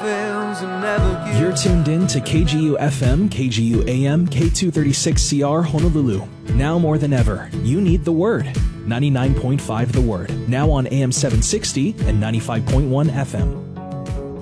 fails and never gives. You're tuned in to KGU FM, KGU AM, K236CR Honolulu. Now more than ever, you need the Word. 99.5 The Word. Now on AM 760 and 95.1 FM.